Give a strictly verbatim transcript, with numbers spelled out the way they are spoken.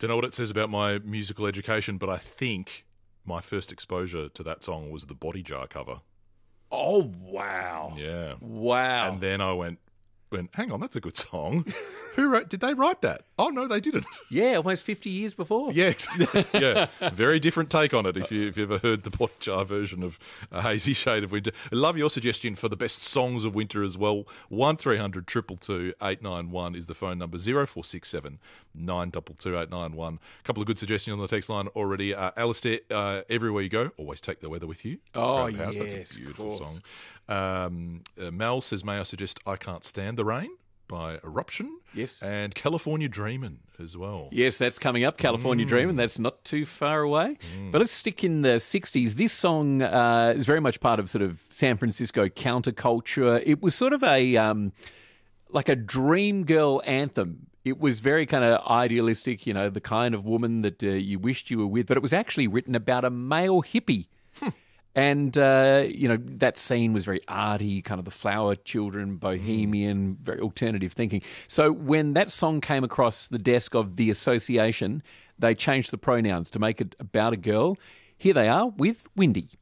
Don't know what it says about my musical education, but I think my first exposure to that song was the Body Jar cover. Oh, wow. Yeah. Wow. And then I went, went, hang on, that's a good song. Who wrote, did they write that? Oh, no, they didn't. Yeah, almost fifty years before. Yeah, exactly. Yeah, very different take on it if, you, if you've ever heard the Body Jar version of A Hazy Shade of Winter. I love your suggestion for the best songs of winter as well. one three hundred two two two eight nine one is the phone number, zero four six seven nine two two eight nine one. A couple of good suggestions on the text line already. Uh, Alistair, uh, everywhere you go, always take the weather with you. Oh, Crowd House, yes, that's a beautiful of course. song. Um, uh, Mel says, may I suggest I Can't Stand the Rain by Eruption. Yes. And California Dreamin' as well. Yes, that's coming up, California Mm. Dreamin'. That's not too far away. Mm. But let's stick in the sixties. This song uh, is very much part of sort of San Francisco counterculture. It was sort of a um, like a dream girl anthem. It was very kind of idealistic, you know, the kind of woman that uh, you wished you were with. But it was actually written about a male hippie. And, uh, you know, that scene was very arty, kind of the flower children, bohemian, very alternative thinking. So when that song came across the desk of the association, they changed the pronouns to make it about a girl. Here they are with Windy.